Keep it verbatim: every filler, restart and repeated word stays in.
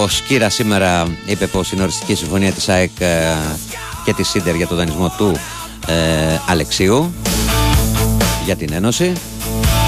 Ο Σκύρα σήμερα είπε πως είναι οριστική συμφωνία της ΑΕΚ ε, και της Σίντερ για τον δανεισμό του ε, Αλεξίου για την Ένωση.